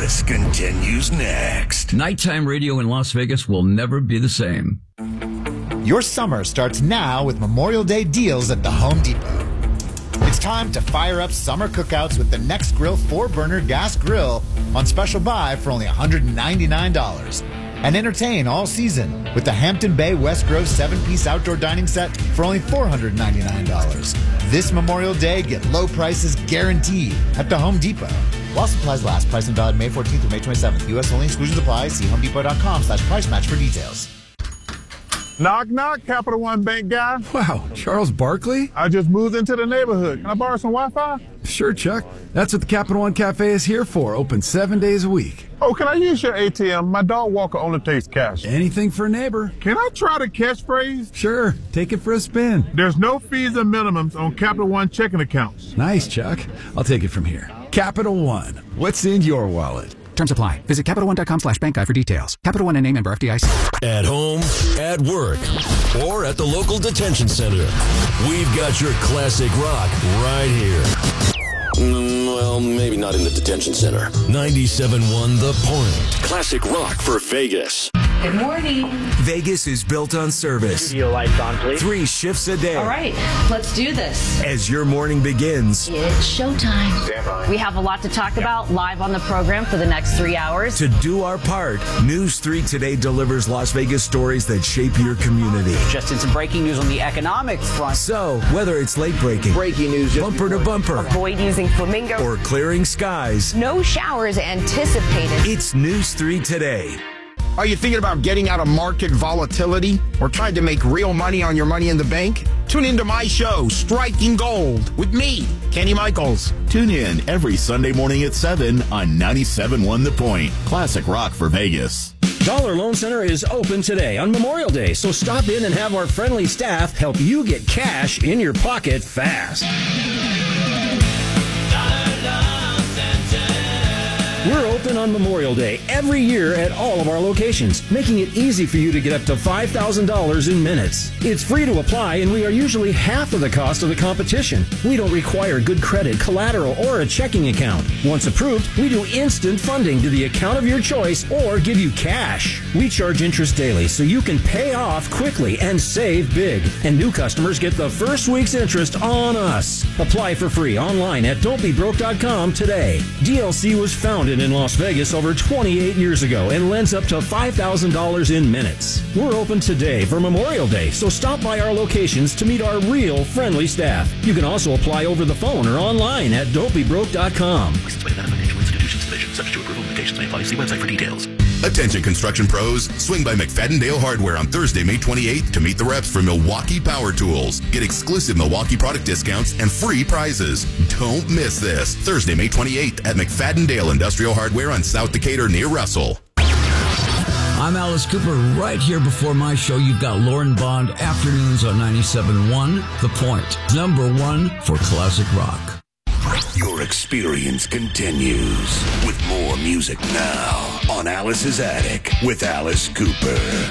Alice continues next. Nighttime radio in Las Vegas will never be the same. Your summer starts now with Memorial Day deals at the Home Depot. It's time to fire up summer cookouts with the Next Grill 4-burner gas grill on special buy for only $199. And entertain all season with the Hampton Bay West Grove 7-piece outdoor dining set for only $499. This Memorial Day, get low prices guaranteed at the Home Depot. While supplies last, price and valid May 14th through May 27th. U.S. only, exclusions apply. See homedepot.com/price match for details. Knock, knock, Capital One Bank guy. Wow, Charles Barkley? I just moved into the neighborhood. Can I borrow some Wi-Fi? Sure, Chuck. That's what the Capital One Cafe is here for. Open 7 days a week. Oh, can I use your ATM? My dog walker only takes cash. Anything for a neighbor. Can I try the catchphrase? Sure, take it for a spin. There's no fees and minimums on Capital One checking accounts. Nice, Chuck. I'll take it from here. Capital One. What's in your wallet? Terms apply. Visit CapitalOne.com/bankguide for details. Capital One and member FDIC. At home, at work, or at the local detention center. We've got your classic rock right here. Well, maybe not in the detention center. 97.1 The Point. Classic rock for Vegas. Good morning. Vegas is built on service. Studio lights on, please. 3 shifts a day. All right, let's do this. As your morning begins. It's showtime. We have a lot to talk about live on the program for the next 3 hours. To do our part, News 3 Today delivers Las Vegas stories that shape your community. Just in some breaking news on the economic front. So, whether it's late breaking news, bumper to bumper, avoid using flamingo, or clearing skies, no showers anticipated. It's News 3 Today. Are you thinking about getting out of market volatility or trying to make real money on your money in the bank? Tune into my show, Striking Gold, with me, Kenny Michaels. Tune in every Sunday morning at 7 on 97.1 The Point. Classic rock for Vegas. Dollar Loan Center is open today on Memorial Day, so stop in and have our friendly staff help you get cash in your pocket fast. We're open on Memorial Day every year at all of our locations, making it easy for you to get up to $5,000 in minutes. It's free to apply, and we are usually half of the cost of the competition. We don't require good credit, collateral, or a checking account. Once approved, we do instant funding to the account of your choice or give you cash. We charge interest daily, so you can pay off quickly and save big. And new customers get the first week's interest on us. Apply for free online at don'tbebroke.com today. DLC was founded in Las Vegas over 28 years ago and lends up to $5,000 in minutes. We're open today for Memorial Day, so stop by our locations to meet our real friendly staff. You can also apply over the phone or online at don'tbebroke.com. Licensed by Nevada Financial Institutions Division. Subject to approval. Limitations may apply. See website for details. Attention construction pros, swing by McFadden Dale Hardware on Thursday, May 28th to meet the reps for Milwaukee Power Tools. Get exclusive Milwaukee product discounts and free prizes. Don't miss this. Thursday, May 28th at McFadden Dale Industrial Hardware on South Decatur near Russell. I'm Alice Cooper. Right here before my show, you've got Lauren Bond, afternoons on 97.1 The Point. #1 for classic rock. Your experience continues with more music now on Alice's Attic with Alice Cooper.